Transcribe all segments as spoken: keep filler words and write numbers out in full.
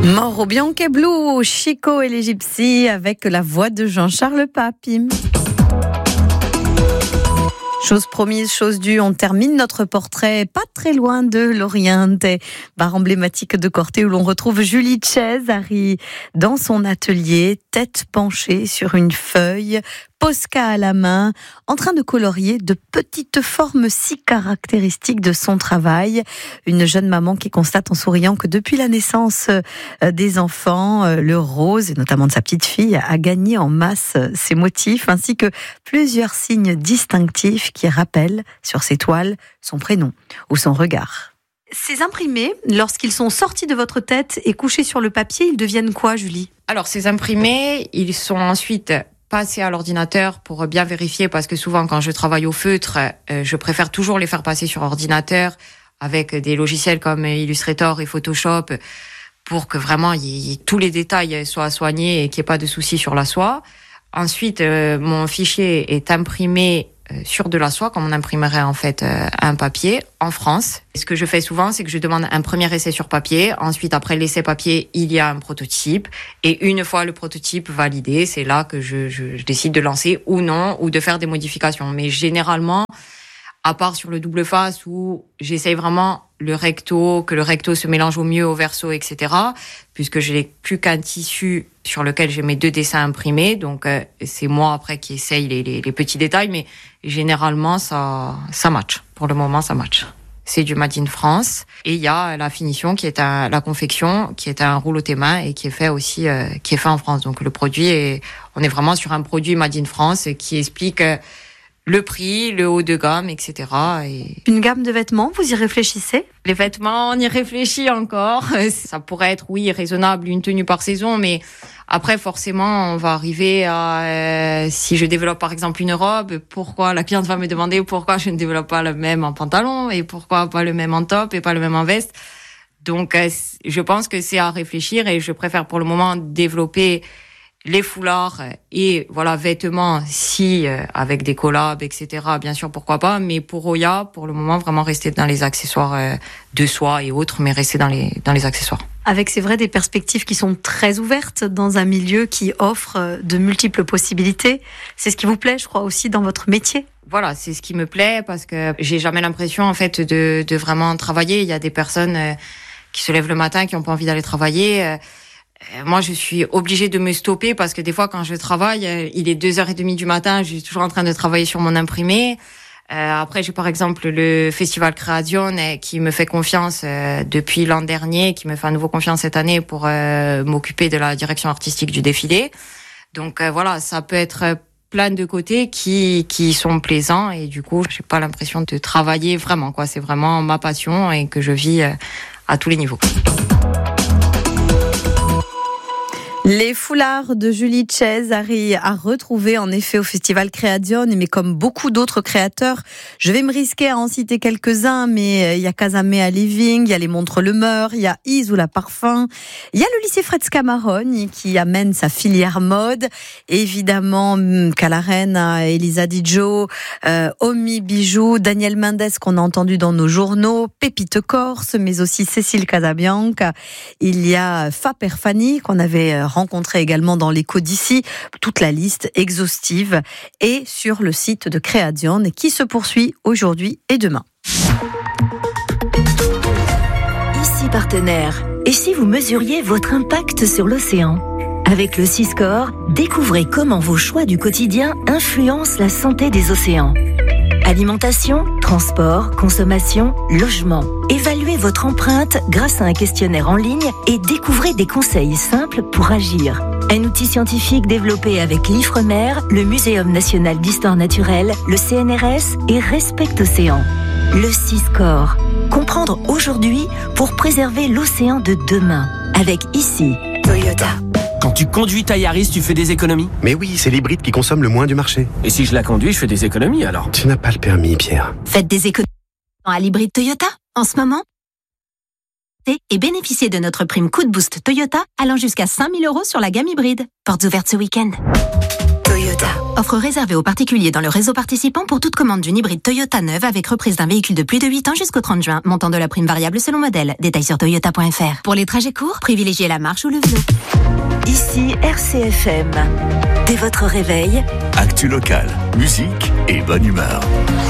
Mauro Biancheblu, Chico et les Gypsies avec la voix de Jean-Charles Pape. Chose promise, chose due, on termine notre portrait pas très loin de l'Oriente, bar emblématique de Corté où l'on retrouve Julie Cesari dans son atelier, tête penchée sur une feuille, Posca à la main, en train de colorier de petites formes si caractéristiques de son travail. Une jeune maman qui constate en souriant que depuis la naissance des enfants, le rose, et notamment de sa petite fille, a gagné en masse ses motifs, ainsi que plusieurs signes distinctifs qui rappellent sur ses toiles son prénom ou son regard. Ces imprimés, lorsqu'ils sont sortis de votre tête et couchés sur le papier, ils deviennent quoi, Julie ? Alors, ces imprimés, ils sont ensuite passer à l'ordinateur pour bien vérifier, parce que souvent quand je travaille au feutre, euh, je préfère toujours les faire passer sur ordinateur avec des logiciels comme Illustrator et Photoshop pour que vraiment y, y, tous les détails soient soignés et qu'il n'y ait pas de soucis sur la soie. Ensuite, euh, mon fichier est imprimé sur de la soie, comme on imprimerait en fait euh, un papier en France. Ce que je fais souvent, c'est que je demande un premier essai sur papier. Ensuite, après l'essai papier, il y a un prototype. Et une fois le prototype validé, c'est là que je, je, je décide de lancer ou non, ou de faire des modifications. Mais généralement, à part sur le double face où j'essaye vraiment le recto, que le recto se mélange au mieux au verso, et cetera, puisque je n'ai plus qu'un tissu sur lequel j'ai mes deux dessins imprimés. Donc, euh, c'est moi après qui essaye les, les, les petits détails, mais généralement, ça, ça match. Pour le moment, ça match. C'est du Made in France. Et il y a la finition qui est un, la confection, qui est un rouleau tes mains et qui est fait aussi, euh, qui est fait en France. Donc, le produit est, on est vraiment sur un produit Made in France qui explique euh, le prix, le haut de gamme, et cetera. Et une gamme de vêtements, vous y réfléchissez ? Les vêtements, on y réfléchit encore. Ça pourrait être, oui, raisonnable, une tenue par saison, mais après, forcément, on va arriver à... Euh, si je développe, par exemple, une robe, pourquoi la cliente va me demander pourquoi je ne développe pas le même en pantalon et pourquoi pas le même en top et pas le même en veste. Donc, euh, je pense que c'est à réfléchir et je préfère pour le moment développer les foulards et voilà vêtements si euh, avec des collabs, et cetera. Bien sûr, pourquoi pas. Mais pour Oya, pour le moment, vraiment rester dans les accessoires euh, de soie et autres, mais rester dans les dans les accessoires. Avec, c'est vrai, des perspectives qui sont très ouvertes dans un milieu qui offre de multiples possibilités. C'est ce qui vous plaît, je crois, aussi dans votre métier. Voilà, c'est ce qui me plaît parce que j'ai jamais l'impression en fait de de vraiment travailler. Il y a des personnes euh, qui se lèvent le matin qui ont pas envie d'aller travailler. Euh, Moi, je suis obligée de me stopper parce que des fois, quand je travaille, il est deux heures trente du matin, je suis toujours en train de travailler sur mon imprimé. Euh, après, j'ai par exemple le Festival Création qui me fait confiance euh, depuis l'an dernier, qui me fait à nouveau confiance cette année pour euh, m'occuper de la direction artistique du défilé. Donc euh, voilà, ça peut être plein de côtés qui qui sont plaisants et du coup, j'ai pas l'impression de travailler vraiment, quoi. C'est vraiment ma passion et que je vis euh, à tous les niveaux. Les foulards de Julie Cesari à retrouver en effet au Festival Création, mais comme beaucoup d'autres créateurs, je vais me risquer à en citer quelques-uns, mais il y a Casamea Living, il y a les montres Le Meur, il y a Is ou la Parfum, il y a le lycée Fred Scamarone qui amène sa filière mode, évidemment Calarène, Elisa Dijo, euh, Omi Bijoux, Daniel Mendes qu'on a entendu dans nos journaux, Pépite Corse, mais aussi Cécile Casabianca, il y a Faper Fanny qu'on avait rencontré également dans l'écho d'ici, toute la liste exhaustive est sur le site de Création qui se poursuit aujourd'hui et demain. Ici partenaire. Et si vous mesuriez votre impact sur l'océan ? Avec le Siscore, découvrez comment vos choix du quotidien influencent la santé des océans. Alimentation, transport, consommation, logement. Évaluez votre empreinte grâce à un questionnaire en ligne et découvrez des conseils simples pour agir. Un outil scientifique développé avec l'Ifremer, le Muséum national d'histoire naturelle, le C N R S et Respect Océan. Le Siscore. Comprendre aujourd'hui pour préserver l'océan de demain. Avec ici, Toyota. Quand tu conduis ta Yaris, tu fais des économies ? Mais oui, c'est l'hybride qui consomme le moins du marché. Et si je la conduis, je fais des économies alors ? Tu n'as pas le permis, Pierre. Faites des économies à l'hybride Toyota en ce moment et bénéficiez de notre prime Coup de Boost Toyota allant jusqu'à cinq mille euros sur la gamme hybride. Portes ouvertes ce week-end. Toyota. Offre réservée aux particuliers dans le réseau participant pour toute commande d'une hybride Toyota neuve avec reprise d'un véhicule de plus de huit ans jusqu'au trente juin. Montant de la prime variable selon modèle. Détails sur toyota point f r. Pour les trajets courts, privilégiez la marche ou le vélo. Ici R C F M. Dès votre réveil, actu local, musique et bonne humeur.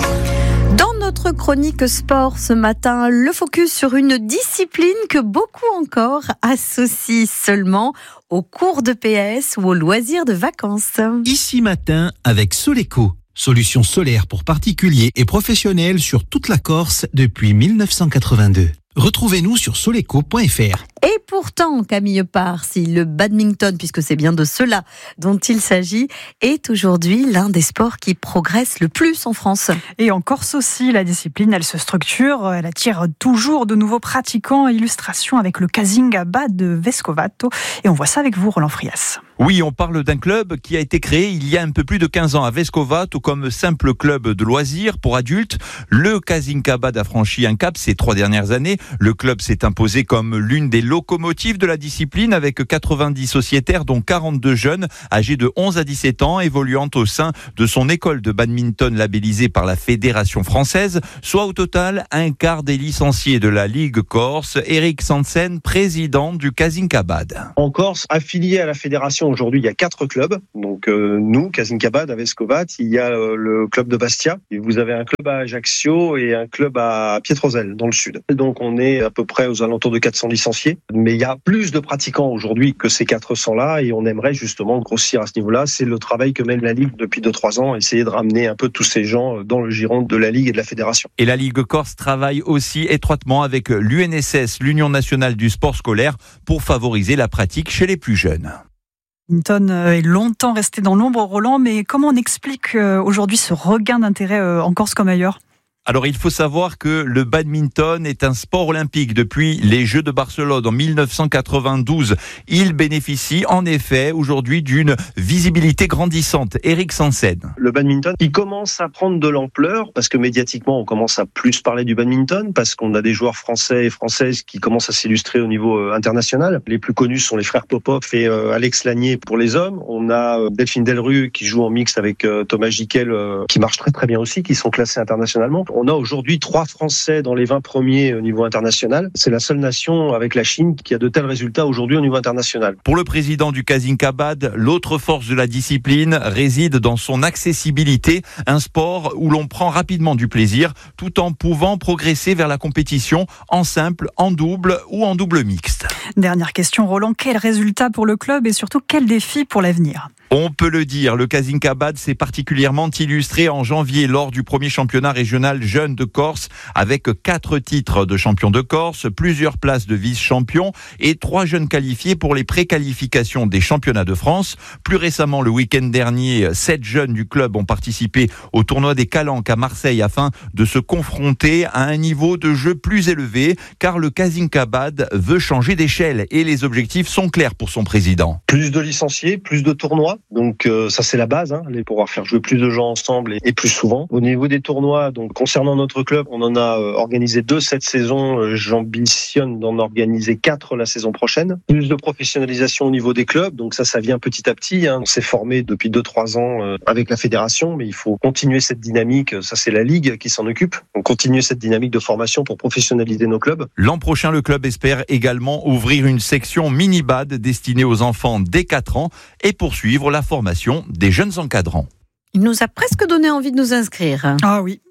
Dans notre chronique sport ce matin, le focus sur une discipline que beaucoup encore associent seulement aux cours de P S ou aux loisirs de vacances. Ici matin avec Soleco, solution solaire pour particuliers et professionnels sur toute la Corse depuis dix-neuf cent quatre-vingt-deux. Retrouvez-nous sur soleco point f r. Et pourtant, Camille Parsi, le badminton, puisque c'est bien de cela dont il s'agit, est aujourd'hui l'un des sports qui progresse le plus en France. Et en Corse aussi, la discipline, elle se structure, elle attire toujours de nouveaux pratiquants. Illustration avec le Casingaba de Vescovato. Et on voit ça avec vous, Roland Frias. Oui, on parle d'un club qui a été créé il y a un peu plus de quinze ans à Vescovato comme simple club de loisirs pour adultes. Le Casingaba a franchi un cap ces trois dernières années. Le club s'est imposé comme l'une des locomotives de la discipline avec quatre-vingt-dix sociétaires dont quarante-deux jeunes âgés de onze à dix-sept ans évoluant au sein de son école de badminton labellisée par la Fédération française, soit au total un quart des licenciés de la Ligue Corse. Eric Sansen, président du Casingabad. En Corse, affilié à la fédération, aujourd'hui il y a quatre clubs. Donc euh, nous, Casingabad à Vescovat, il y a euh, le club de Bastia, et vous avez un club à Ajaccio et un club à Pietrosel dans le sud. Donc on est à peu près aux alentours de quatre cents licenciés. Mais il y a plus de pratiquants aujourd'hui que ces quatre cents-là et on aimerait justement grossir à ce niveau-là. C'est le travail que mène la Ligue depuis deux trois ans, essayer de ramener un peu tous ces gens dans le giron de la Ligue et de la Fédération. Et la Ligue Corse travaille aussi étroitement avec l'U N S S, l'Union nationale du sport scolaire, pour favoriser la pratique chez les plus jeunes. Badminton est longtemps resté dans l'ombre, Roland, mais comment on explique aujourd'hui ce regain d'intérêt en Corse comme ailleurs ? Alors, il faut savoir que le badminton est un sport olympique depuis les Jeux de Barcelone en dix-neuf cent quatre-vingt-douze. Il bénéficie en effet aujourd'hui d'une visibilité grandissante. Eric Sansen. Le badminton, il commence à prendre de l'ampleur parce que médiatiquement, on commence à plus parler du badminton parce qu'on a des joueurs français et françaises qui commencent à s'illustrer au niveau euh, international. Les plus connus sont les frères Popov et euh, Alex Lanier pour les hommes. On a euh, Delphine Delru qui joue en mixte avec euh, Thomas Giquel euh, qui marche très très bien aussi, qui sont classés internationalement. On a aujourd'hui trois Français dans les vingt premiers au niveau international. C'est la seule nation avec la Chine qui a de tels résultats aujourd'hui au niveau international. Pour le président du Casingabad, l'autre force de la discipline réside dans son accessibilité, un sport où l'on prend rapidement du plaisir tout en pouvant progresser vers la compétition en simple, en double ou en double mixte. Dernière question, Roland, quel résultat pour le club et surtout quel défi pour l'avenir ? On peut le dire, le Casingabad s'est particulièrement illustré en janvier lors du premier championnat régional jeune de Corse avec quatre titres de champion de Corse, plusieurs places de vice-champion et trois jeunes qualifiés pour les préqualifications des championnats de France. Plus récemment, le week-end dernier, sept jeunes du club ont participé au tournoi des Calanques à Marseille afin de se confronter à un niveau de jeu plus élevé car le Casingabad veut changer d'échelle et les objectifs sont clairs pour son président. Plus de licenciés, plus de tournois. Donc euh, ça c'est la base, hein, les pouvoir faire jouer plus de gens ensemble et, et plus souvent. Au niveau des tournois, donc concernant notre club, on en a euh, organisé deux cette saison. Euh, j'ambitionne d'en organiser quatre la saison prochaine. Plus de professionnalisation au niveau des clubs, donc ça ça vient petit à petit. Hein. On s'est formé depuis deux trois ans euh, avec la fédération, mais il faut continuer cette dynamique. Ça c'est la Ligue qui s'en occupe. On continue cette dynamique de formation pour professionnaliser nos clubs. L'an prochain, le club espère également ouvrir une section mini-bad destinée aux enfants dès quatre ans et poursuivre la formation des jeunes encadrants. Il nous a presque donné envie de nous inscrire. Ah oui.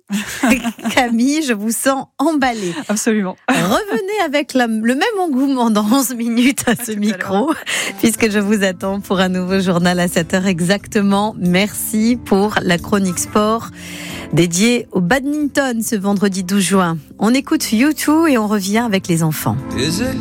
Camille, je vous sens emballée. Absolument. Revenez avec la, le même engouement dans onze minutes à ce micro, puisque je vous attends pour un nouveau journal à sept heures exactement. Merci pour la chronique sport dédiée au badminton ce vendredi douze juin. On écoute U deux et on revient avec les enfants.